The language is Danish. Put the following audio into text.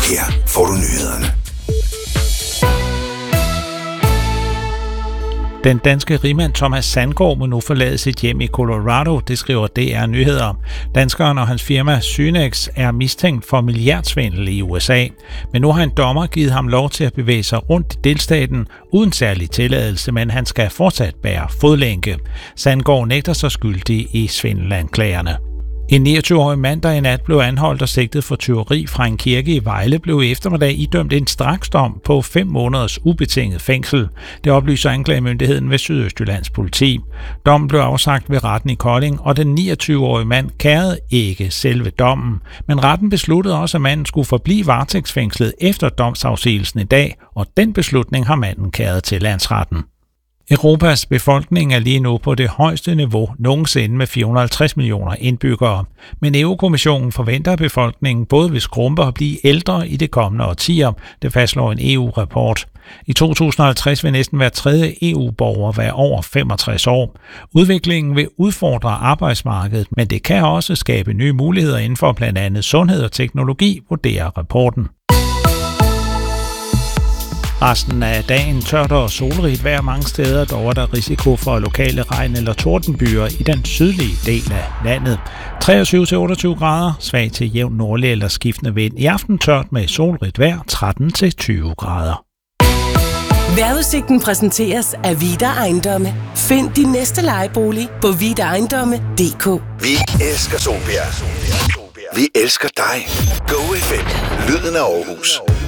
Her får du nyhederne. Den danske rigmand Thomas Sandgaard må nu forlade sit hjem i Colorado, det skriver DR Nyheder. Danskeren og hans firma Synex er mistænkt for milliardsvindel i USA, men nu har en dommer givet ham lov til at bevæge sig rundt i delstaten uden særlig tilladelse, men han skal fortsat bære fodlænke. Sandgaard nægter sig skyldig i svindelanklagerne. En 29-årig mand, der i nat blev anholdt og sigtet for tyveri fra en kirke i Vejle, blev i eftermiddag idømt en straksdom på 5 måneders ubetinget fængsel. Det oplyser anklagemyndigheden ved Sydøstjyllands politi. Dommen blev afsagt ved retten i Kolding, og den 29-årige mand kærede ikke selve dommen. Men retten besluttede også, at manden skulle forblive varetægtsfængslet efter domsafsigelsen i dag, og den beslutning har manden kæret til landsretten. Europas befolkning er lige nu på det højeste niveau nogensinde med 450 millioner indbyggere. Men EU-kommissionen forventer, at befolkningen både vil skrumpe og blive ældre i det kommende årtier, det fastslår en EU-rapport. I 2050 vil næsten hver tredje EU-borger være over 65 år. Udviklingen vil udfordre arbejdsmarkedet, men det kan også skabe nye muligheder inden for blandt andet sundhed og teknologi, vurderer rapporten. Resten af dagen tørt og solrigt vejr mange steder, dog er der risiko for lokale regn- eller tordenbyer i den sydlige del af landet. 23-28 grader, svag til jævn nordlig eller skiftende vind. I aften tørt med solrigt vejr, 13-20 grader. Vejrudsigten præsenteres af Vida Ejendomme. Find din næste lejebolig på vidaejendomme.dk. Vi elsker Solbjerg. Vi elsker dig. Go FM. Lyden af Aarhus.